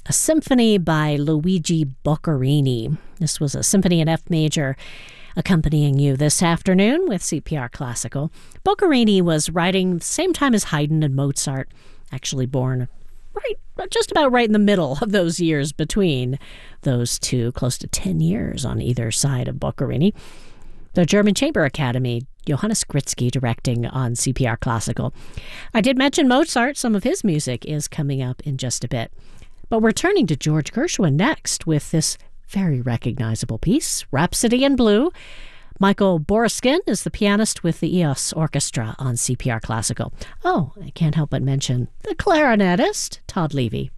a symphony by Luigi Boccherini. This was a symphony in F major accompanying you this afternoon with CPR Classical. Boccherini was writing the same time as Haydn and Mozart, actually born just about right in the middle of those years between those two, close to 10 years on either side of Boccherini. The German Chamber Academy, Johannes Gritzky directing on CPR Classical. I did mention Mozart. Some of his music is coming up in just a bit. But we're turning to George Gershwin next with this very recognizable piece, Rhapsody in Blue. Michael Boriskin is the pianist with the EOS Orchestra on CPR Classical. Oh, I can't help but mention the clarinetist, Todd Levy.